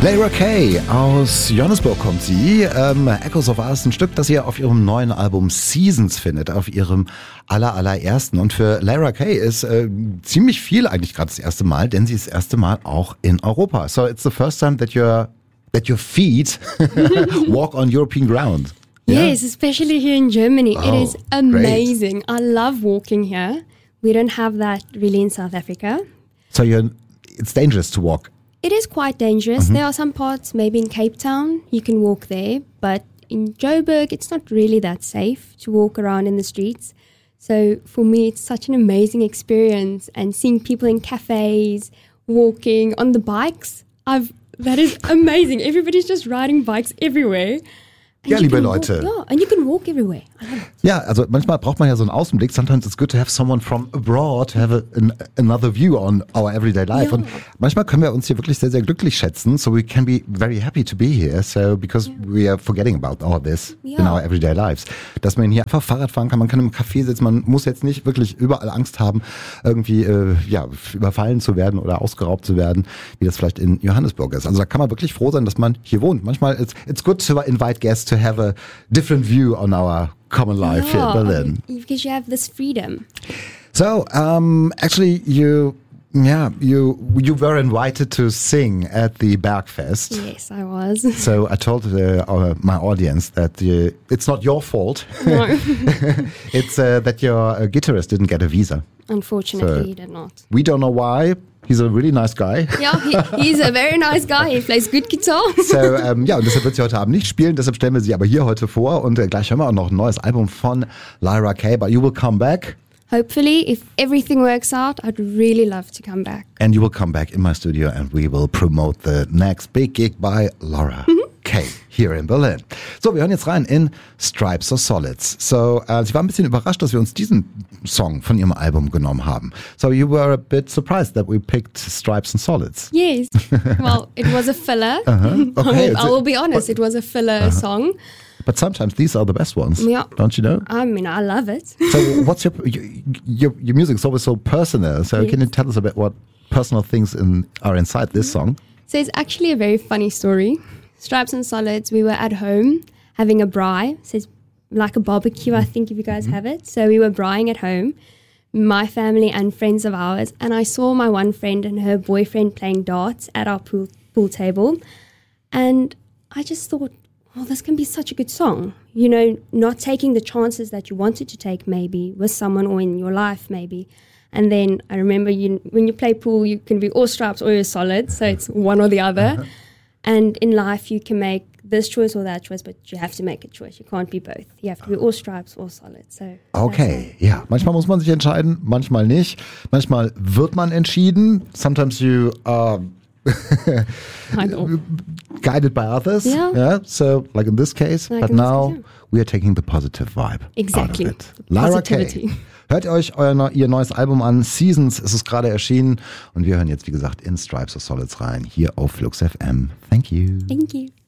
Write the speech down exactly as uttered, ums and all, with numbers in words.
Lyra Kay aus Johannesburg kommt sie. Ähm, Echoes of Us, ein Stück, das ihr auf ihrem neuen Album Seasons findet, auf ihrem aller, allerersten. Und für Lyra Kay ist äh, ziemlich viel eigentlich gerade das erste Mal, denn sie ist das erste Mal auch in Europa. So it's the first time that your that your feet walk on European ground. Yeah? Yes, especially here in Germany. Oh, it is amazing. Great. I love walking here. We don't have that really in South Africa. So you're, it's dangerous to walk. It is quite dangerous. Mm-hmm. There are some parts, maybe in Cape Town, you can walk there. But in Joburg, it's not really that safe to walk around in the streets. So for me, it's such an amazing experience. And seeing people in cafes, walking on the bikes, I've that is amazing. Everybody's just riding bikes everywhere. And ja, liebe walk, Leute. Yeah, and you can walk everywhere. I love it. Ja, also manchmal braucht man ja so einen Außenblick. Sometimes it's good to have someone from abroad to have a, an, another view on our everyday life. Ja. Und manchmal können wir uns hier wirklich sehr, sehr glücklich schätzen. So we can be very happy to be here. So because ja. we are forgetting about all this ja. in our everyday lives. Dass man hier einfach Fahrrad fahren kann, man kann im Café sitzen, man muss jetzt nicht wirklich überall Angst haben, irgendwie äh, ja, überfallen zu werden oder ausgeraubt zu werden, wie das vielleicht in Johannesburg ist. Also da kann man wirklich froh sein, dass man hier wohnt. Manchmal it's, it's good to invite guests to have a different view on our common life yeah, here in Berlin. Because you have this freedom. So, um, actually, you, yeah, you you were invited to sing at the Bergfest. Yes, I was. So I told uh, our, my audience that uh, it's not your fault. No. It's uh, that your uh, guitarist didn't get a visa. Unfortunately, So- he did not. We don't know why. He's a really nice guy. Yeah, he, he's a very nice guy. He plays good guitar. So, ähm, ja, und deshalb wird sie heute Abend nicht spielen, deshalb stellen wir sie aber hier heute vor und äh, gleich hören wir auch noch ein neues Album von Lyra Kay, but you will come back Hopefully, if everything works out, I'd really love to come back. and you will come back in my studio and we will promote the next big gig by Lyra Kay here in Berlin. So, wir hören jetzt rein in Stripes or Solids. So, äh, sie war ein bisschen überrascht, dass wir uns diesen Song von ihrem Album genommen haben. So, you were a bit surprised that we picked Stripes and Solids. Yes. Well, it was a filler. Uh-huh. Okay, I, will, it's I a- will be honest, it was a filler song. But sometimes these are the best ones, Yeah. don't you know? I mean, I love it. So what's your, your your music is always so personal. So Yes. can you tell us a bit what personal things in, are inside this song? So it's actually a very funny story. Stripes and Solids, we were at home having a braai. So it's like a barbecue, I think, if you guys have it. So we were braaiing at home, my family and friends of ours. And I saw my one friend and her boyfriend playing darts at our pool, pool table. And I just thought, oh, this can be such a good song. You know, not taking the chances that you wanted to take maybe with someone or in your life maybe. And then I remember you, when you play pool, you can be all stripes or you're solid. So it's one or the other. Uh-huh. And in life, you can make this choice or that choice, but you have to make a choice. You can't be both. You have to be all stripes or solid. So Okay, ja. Manchmal muss man sich entscheiden, manchmal nicht. Manchmal wird man entschieden. Sometimes you are kind of. guided by others. Yeah. Yeah. So like in this case, Like but in this now case, yeah. we are taking the positive vibe Exactly. out of it. The Lyra Kay. positivity. Hört euch euer, neu- ihr neues Album an. Seasons, es ist gerade erschienen. Und wir hören jetzt, wie gesagt, in Stripes or Solids rein. Hier auf Flux F M. Thank you. Thank you.